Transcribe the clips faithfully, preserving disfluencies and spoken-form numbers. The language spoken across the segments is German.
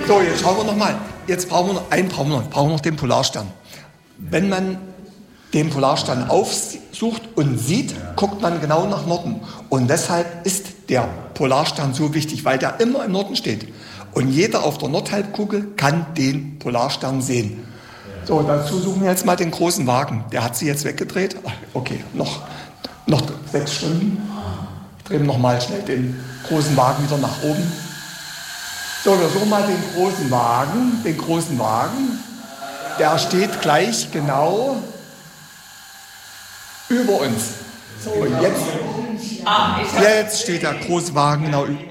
So, jetzt schauen wir nochmal. Jetzt brauchen wir noch einen, brauchen wir noch, brauchen wir noch den Polarstern. Wenn man den Polarstern aufsucht und sieht, guckt man genau nach Norden. Und deshalb ist der Polarstern so wichtig, weil der immer im Norden steht. Und jeder auf der Nordhalbkugel kann den Polarstern sehen. So, dazu suchen wir jetzt mal den großen Wagen. Der hat sie jetzt weggedreht. Okay, noch, noch sechs Stunden. Drehen wir nochmal schnell den großen Wagen wieder nach oben. So, wir suchen mal den großen Wagen. Den großen Wagen. Der steht gleich genau über uns. So, jetzt, jetzt steht der große Wagen genau über.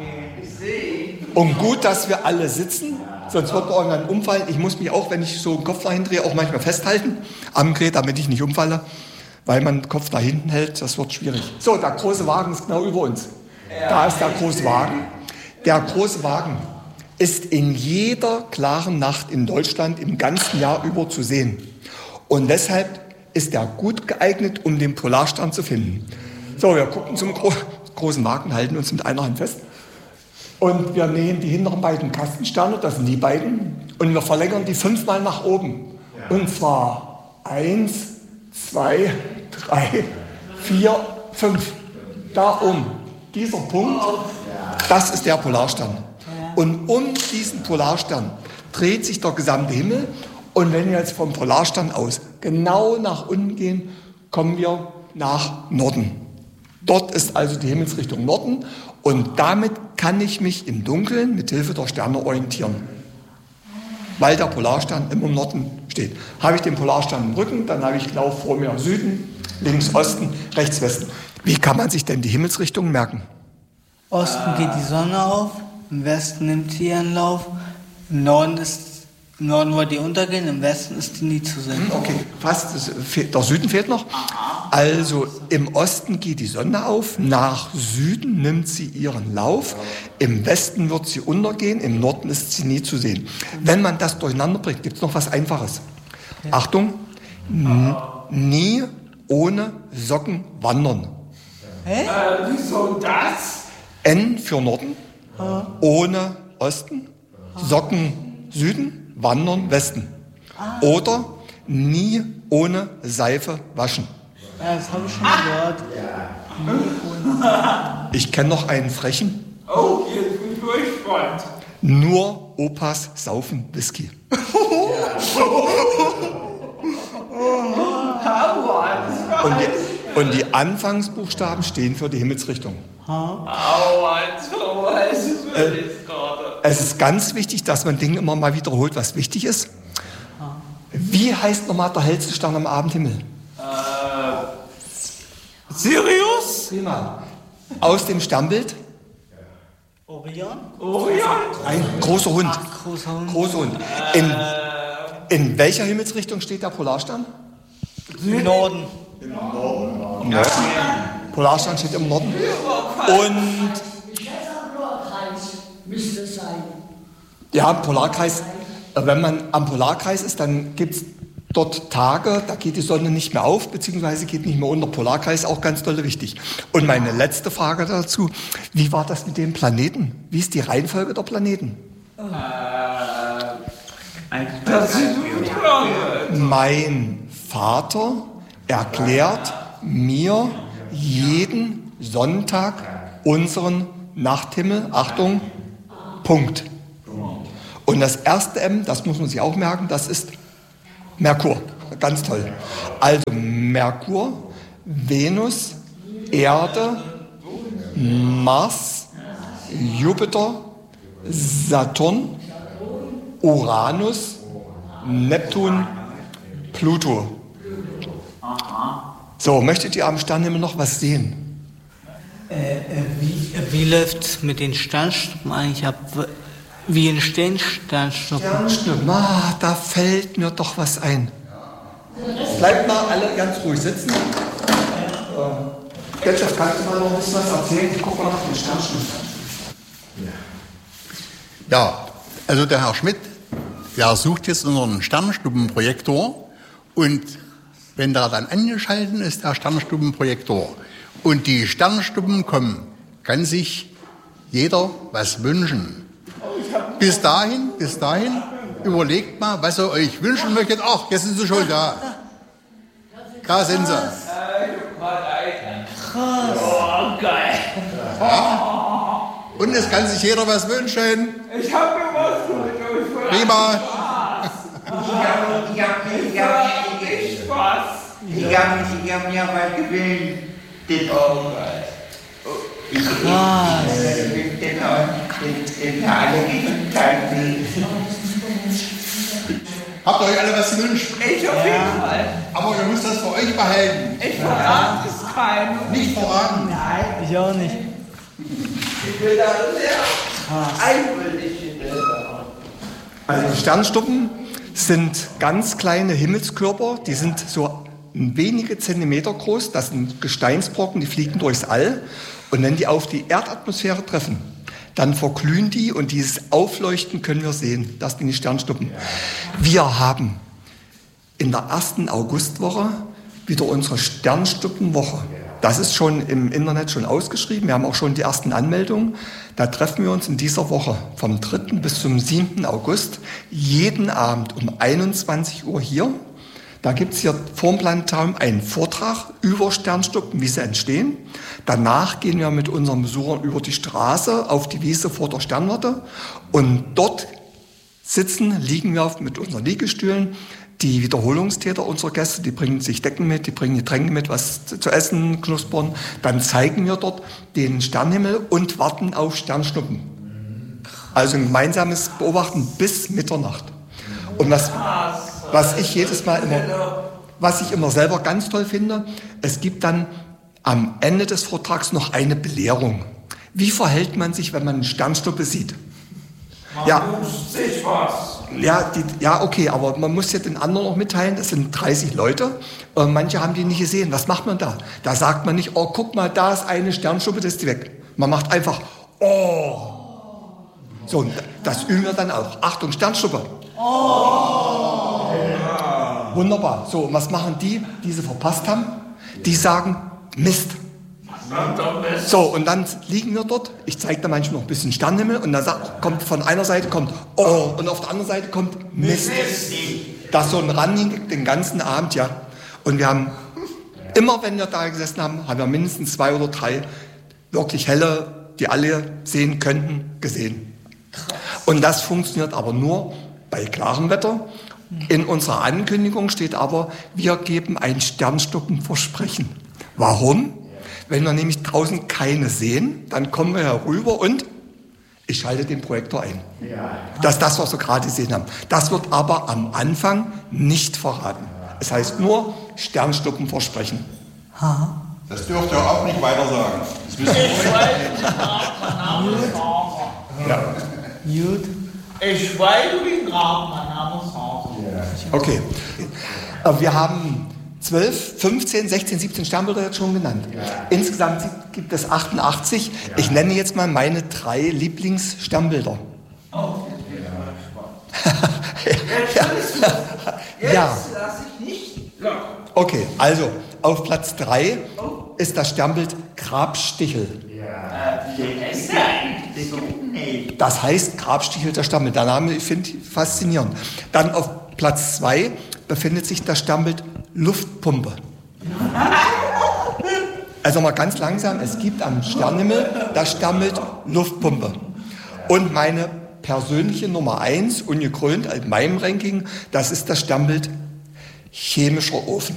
Und gut, dass wir alle sitzen, sonst wird irgendwann umfallen. Ich muss mich auch, wenn ich so den Kopf nach hinten drehe, auch manchmal festhalten am Gerät, damit ich nicht umfalle, weil man den Kopf nach hinten hält, das wird schwierig. So, der große Wagen ist genau über uns. Da ist der große Wagen. Der große Wagen ist in jeder klaren Nacht in Deutschland im ganzen Jahr über zu sehen. Und deshalb ist er gut geeignet, um den Polarstern zu finden. So, wir gucken zum gro- großen Wagen, halten uns mit einer Hand fest. Und wir nähen die hinteren beiden Kastensterne, das sind die beiden. Und wir verlängern die fünfmal nach oben. Und zwar eins, zwei, drei, vier, fünf. Da oben. Dieser Punkt, das ist der Polarstern. Und um diesen Polarstern dreht sich der gesamte Himmel. Und wenn wir jetzt vom Polarstern aus genau nach unten gehen, kommen wir nach Norden. Dort ist also die Himmelsrichtung Norden. Und damit kann ich mich im Dunkeln mit Hilfe der Sterne orientieren. Weil der Polarstern immer im Norden steht. Habe ich den Polarstern im Rücken, dann habe ich genau vor mir Süden, links Osten, rechts Westen. Wie kann man sich denn die Himmelsrichtungen merken? Osten geht die Sonne auf, im Westen nimmt sie ihren Lauf, im Norden ist Im Norden wird die untergehen, im Westen ist die nie zu sehen. Okay, fast. Der Süden fehlt noch. Also im Osten geht die Sonne auf, nach Süden nimmt sie ihren Lauf, im Westen wird sie untergehen, im Norden ist sie nie zu sehen. Wenn man das durcheinander bringt, gibt es noch was Einfaches. Ja. Achtung, n- nie ohne Socken wandern. Hä? Äh, wieso das? N für Norden, ha. Ohne Osten, Socken Süden, Wandern Westen. Ah. Oder nie ohne Seife waschen. Ja, das habe ich schon mal gehört. Ich kenne noch einen frechen. Oh, jetzt bin ich gespannt. Nur Opas saufen Whisky. und, die, und die Anfangsbuchstaben stehen für die Himmelsrichtung. Äh, es ist ganz wichtig, dass man Dinge immer mal wiederholt, was wichtig ist. Wie heißt nochmal der hellste Stern am Abendhimmel? Äh, Sirius? Prima. Aus dem Sternbild? Orion? Orion? Ein großer Hund. Ach, großer Hund. Großer Hund. In, in welcher Himmelsrichtung steht der Polarstern? Im Norden. Im Norden. Norden. Polarstern steht im Norden. Und müsste es sein. ja, Polarkreis. Wenn man am Polarkreis ist, dann gibt es dort Tage, da geht die Sonne nicht mehr auf, beziehungsweise geht nicht mehr unter. Polarkreis auch ganz doll wichtig. Und meine letzte Frage dazu, wie war das mit den Planeten? Wie ist die Reihenfolge der Planeten? Äh, das ist mein Vater erklärt mir jeden Sonntag unseren Nachthimmel. Achtung, Punkt. Und das erste M, das muss man sich auch merken, das ist Merkur. Ganz toll. Also Merkur, Venus, Erde, Mars, Jupiter, Saturn, Uranus, Neptun, Pluto. So, möchtet ihr am Sternhimmel noch was sehen? Äh, äh, wie, äh, wie läuft es mit den Sternschnuppen eigentlich ab? Wie entstehen Sternschnuppen? Sternschnuppen, ah, da fällt mir doch was ein. Bleibt mal alle ganz ruhig sitzen. Äh, Getschef, kannst du mal noch ein bisschen was erzählen? Ich gucke mal nach den Sternschnuppen. Ja, also der Herr Schmidt, der sucht jetzt unseren Sternschnuppenprojektor und wenn der dann angeschaltet ist, der Sternschnuppenprojektor und die Sternschnuppen kommen, kann sich jeder was wünschen. bis dahin, bis dahin, überlegt mal, was ihr euch wünschen möchtet. Ach, jetzt sind sie schon da. Da sind sie. Krass. Oh, geil. Und es kann sich jeder was wünschen. Ich hab mir was gewünscht. Prima. Ich habe ich hab, ich hab, Ich Spaß. ich hab, ich hab mir was gewünscht. Den, Krass. den, den, den alle Gesundheiten. Habt ihr euch alle was gewünscht? Ich auf jeden Fall. Aber ihr müsst das für euch behalten. Ich verrate es keinem. Nicht verraten. Ich auch nicht. Ich will da sehr einwillig in der Sache. Also Sternschnuppen sind ganz kleine Himmelskörper, die sind so wenige Zentimeter groß, das sind Gesteinsbrocken, die fliegen durchs All und wenn die auf die Erdatmosphäre treffen, dann verglühen die und dieses Aufleuchten können wir sehen, das sind die Sternschnuppen. Wir haben in der ersten Augustwoche wieder unsere Sternschnuppenwoche. Das ist schon im Internet schon ausgeschrieben. Wir haben auch schon die ersten Anmeldungen. Da treffen wir uns in dieser Woche vom dritten bis zum siebten August jeden Abend um einundzwanzig Uhr hier. Da gibt es hier vorm Planetarium einen Vortrag über Sternschnuppen, wie sie entstehen. Danach gehen wir mit unseren Besuchern über die Straße auf die Wiese vor der Sternwarte. Und dort sitzen, liegen wir mit unseren Liegestühlen. Die Wiederholungstäter unserer Gäste, die bringen sich Decken mit, die bringen Getränke mit, was zu essen, knuspern. Dann zeigen wir dort den Sternenhimmel und warten auf Sternschnuppen. Also ein gemeinsames Beobachten bis Mitternacht. Und was, was ich jedes Mal immer, was ich immer selber ganz toll finde, es gibt dann am Ende des Vortrags noch eine Belehrung. Wie verhält man sich, wenn man eine Sternschnuppe sieht? Man Ja. wünscht sich was. Ja, die, ja, okay, aber man muss ja den anderen noch mitteilen, es sind dreißig Leute, äh, manche haben die nicht gesehen. Was macht man da? Da sagt man nicht, oh, guck mal, da ist eine Sternschnuppe, das ist die weg. Man macht einfach, oh. So, und das üben wir dann auch. Achtung, Sternschnuppe. Oh. Wunderbar. So, und was machen die, die sie verpasst haben? Die sagen, Mist. So, und dann liegen wir dort. Ich zeige da manchmal noch ein bisschen Sternenhimmel und dann sagt, kommt von einer Seite kommt oh und auf der anderen Seite kommt Mist. Das ist so ein Running den ganzen Abend, ja. Und wir haben immer, wenn wir da gesessen haben, haben wir mindestens zwei oder drei wirklich helle, die alle sehen könnten, gesehen. Und das funktioniert aber nur bei klarem Wetter. In unserer Ankündigung steht aber, wir geben ein Sternschnuppenversprechen. Warum? Wenn wir nämlich draußen keine sehen, dann kommen wir herüber und ich schalte den Projektor ein. Das ist das, was wir gerade gesehen haben. Das wird aber am Anfang nicht verraten. Es heißt nur Sternschnuppenversprechen. Das dürft ihr auch nicht weiter sagen. Das müsst ihr Ich weiß nicht, mein Name ist Hafer. Ja. Gut. Ich weiß nicht, mein Name ist Hafer. Okay. Aber wir haben zwölf, fünfzehn, sechzehn, siebzehn Sternbilder jetzt schon genannt. Insgesamt gibt es achtundachtzig. Ich nenne jetzt mal meine drei Lieblingssternbilder. Oh. ja. Jetzt Ja. lasse ich nicht locker. Okay, also auf Platz drei ist das Sternbild Grabstichel. Das heißt Grabstichel der Sternbild. Der Name, ich finde faszinierend. Dann auf Platz zwei befindet sich das Sternbild Luftpumpe. Also mal ganz langsam, es gibt am Sternenhimmel das Sternbild Luftpumpe. Und meine persönliche Nummer eins, ungekrönt in meinem Ranking, das ist das Sternbild chemischer Ofen.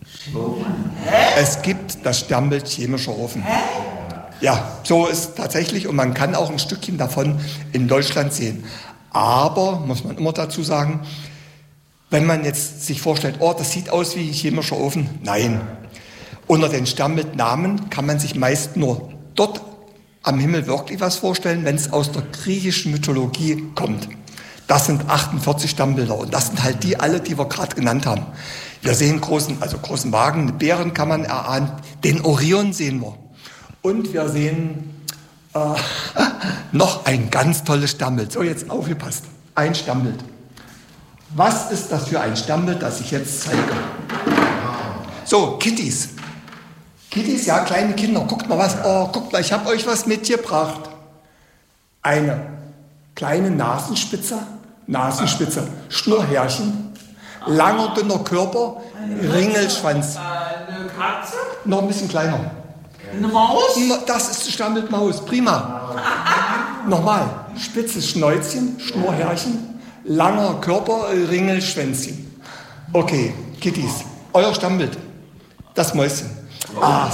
Es gibt das Sternbild chemischer Ofen. Ja, so ist tatsächlich und man kann auch ein Stückchen davon in Deutschland sehen. Aber, muss man immer dazu sagen, wenn man jetzt sich vorstellt, oh, das sieht aus wie ein chemischer Ofen, nein. Unter den Sternbildnamen kann man sich meist nur dort am Himmel wirklich was vorstellen, wenn es aus der griechischen Mythologie kommt. Das sind achtundvierzig Sternbilder und das sind halt die alle, die wir gerade genannt haben. Wir sehen großen, also großen Wagen, eine Bären kann man erahnen, den Orion sehen wir. Und wir sehen äh, noch ein ganz tolles Sternbild. So, jetzt aufgepasst. Ein Sternbild. Was ist das für ein Sternbild, das ich jetzt zeige? So, Kitties. Kitties, ja, kleine Kinder. Guckt mal was. Oh, guckt mal, ich habe euch was mitgebracht. Eine kleine Nasenspitze, Nasenspitze, Schnurrhärchen, langer, dünner Körper, Ringelschwanz. Eine Katze? Noch ein bisschen kleiner. Eine Maus? Das ist die Stammbildmaus, prima. Nochmal, spitzes Schnäuzchen, Schnurrhärchen, langer Körper, Ringelschwänzchen. Okay, Kitties, euer Stammbild, das Mäuschen. Ah,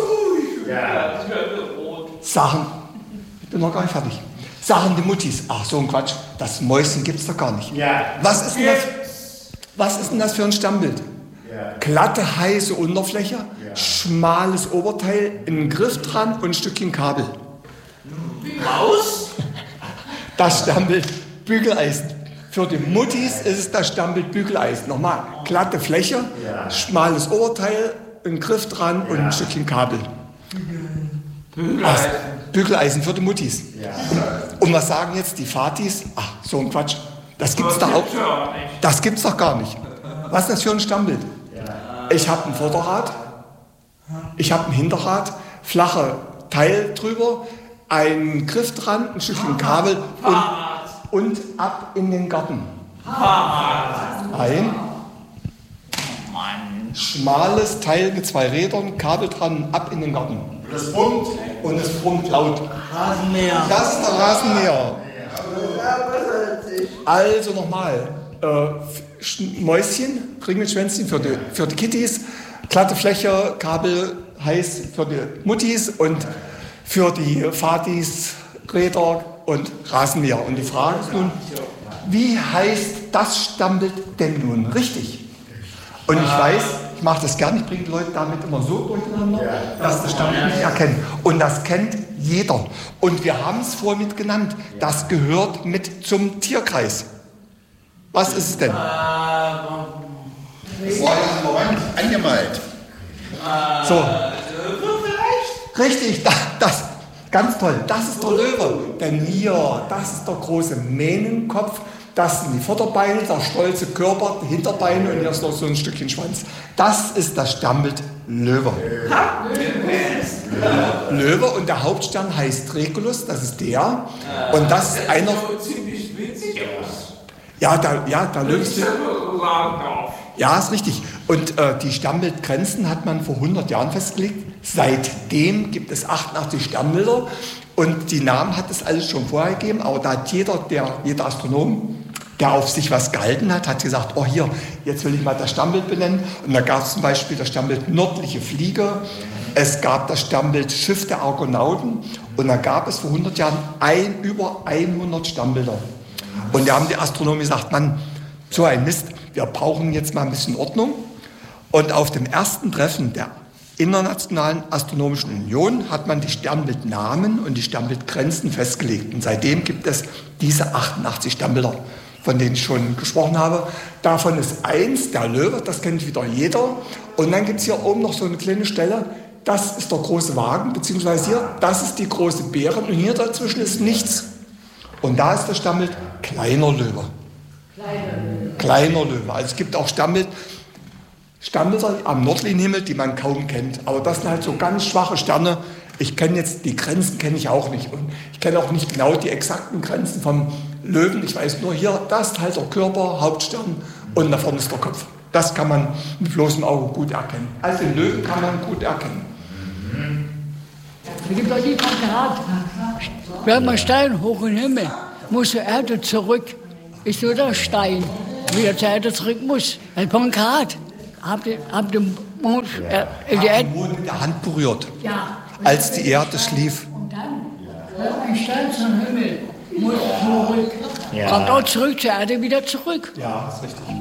Sachen, ich bin noch gar nicht fertig. Sachen die Muttis, ach so ein Quatsch, das Mäuschen gibt's doch gar nicht. Was ist denn das, was ist denn das für ein Stammbild? Glatte, heiße Unterfläche, schmales Oberteil, ein Griff dran und ein Stückchen Kabel. Maus? Das Stammbild Bügeleisen. Für die Muttis ist es das Stammbild Bügeleisen. Nochmal, glatte Fläche, schmales Oberteil, ein Griff dran und ein Stückchen Kabel. Bügeleisen. Ach, Bügeleisen für die Muttis. Und, und was sagen jetzt die Vatis? Ach, so ein Quatsch. Das gibt's doch auch. Das gibt's doch gar nicht. Was ist das für ein Stammbild? Ich habe ein Vorderrad, ich habe ein Hinterrad, flache Teil drüber, ein Griff dran, ein Stückchen Kabel und, und ab in den Garten. Ein schmales Teil mit zwei Rädern, Kabel dran, ab in den Garten. Das brummt und es brummt laut. Rasenmäher. Das ist der Rasenmäher. Also nochmal, äh, Mäuschen, Ringelschwänzchen für die, für die Kitties, glatte Fläche, Kabel heiß für die Muttis und für die Vatis, Räder und Rasenmäher. Und die Frage ist nun, wie heißt das Stammbild denn nun richtig? Und ich weiß, ich mache das gerne, ich bringe die Leute damit immer so durcheinander, dass sie das Stammbild nicht erkennen. Und das kennt jeder. Und wir haben es vorhin mit genannt, das gehört mit zum Tierkreis. Was ist es denn? Das war ja im Moment angemalt. So. Richtig, das, das, ganz toll. Das ist der Löwe. Denn hier, das ist der große Mähnenkopf. Das sind die Vorderbeine, der stolze Körper, die Hinterbeine und hier ist noch so ein Stückchen Schwanz. Das ist das Stammbild Löwe. Löwe und der Hauptstern heißt Regulus, das ist der. Und das ist einer. Ziemlich winzig aus. Ja, der, ja, der Löwe ist. Ja, ist richtig. Und äh, die Stammbildgrenzen hat man vor hundert Jahren festgelegt. Seitdem gibt es achtundachtzig Stammbilder. Und die Namen hat es alles schon vorher gegeben. Aber da hat jeder, der, jeder Astronom, der auf sich was gehalten hat, hat gesagt, oh hier, jetzt will ich mal das Stammbild benennen. Und da gab es zum Beispiel das Stammbild Nördliche Fliege. Es gab das Stammbild Schiff der Argonauten. Und da gab es vor hundert Jahren ein, über hundert Stammbilder. Und da haben die Astronomen gesagt, Mann, so ein Mist, wir brauchen jetzt mal ein bisschen Ordnung. Und auf dem ersten Treffen der Internationalen Astronomischen Union hat man die Sternbildnamen und die Sternbildgrenzen festgelegt. Und seitdem gibt es diese achtundachtzig Sternbilder, von denen ich schon gesprochen habe. Davon ist eins, der Löwe, das kennt wieder jeder. Und dann gibt es hier oben noch so eine kleine Stelle, das ist der große Wagen, beziehungsweise hier, das ist die große Bären und hier dazwischen ist nichts. Und da ist das Stammbild kleiner Löwe. Kleiner Löwe. Also es gibt auch Stammbild, Stammbilder am Nordlinienhimmel, die man kaum kennt. Aber das sind halt so ganz schwache Sterne. Ich kenne jetzt, die Grenzen kenne ich auch nicht. Und ich kenne auch nicht genau die exakten Grenzen vom Löwen. Ich weiß nur hier, das ist halt der Körper, Hauptstern und da vorne ist der Kopf. Das kann man mit bloßem Auge gut erkennen. Also den Löwen kann man gut erkennen. Es gibt auch die Quadrat. Wenn man Stein hoch in den Himmel, muss zur Erde zurück. Ist nur der Stein, wieder zur Erde zurück muss. Ein Pankrat. Habt ihr, habt ihr Mond, äh, die Erde? Den Mond mit der Hand berührt, Ja. als die Erde schlief. Und dann, ein Stein zum Himmel muss zurück. Ja. Kommt auch zurück zur Erde, wieder zurück. Ja, ist richtig.